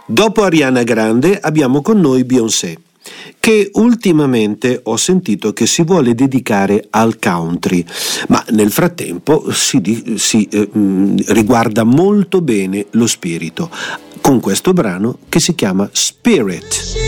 Dopo Ariana Grande abbiamo con noi Beyoncé, che ultimamente ho sentito che si vuole dedicare al country, ma nel frattempo si riguarda molto bene lo spirito, con questo brano che si chiama Spirit.